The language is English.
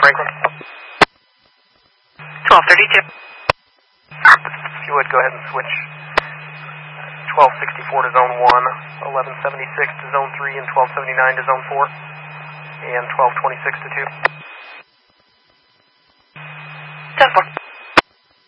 Franklin. 1232. If you would, go ahead and switch 1264 to Zone 1, 1176 to Zone 3, and 1279 to Zone 4, and 1226 to 2. 10-4.